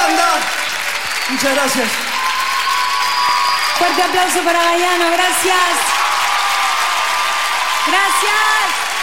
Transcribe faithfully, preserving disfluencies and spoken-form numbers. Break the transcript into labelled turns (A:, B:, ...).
A: banda. Muchas gracias.
B: Fuerte aplauso para Gaiano, gracias. Gracias.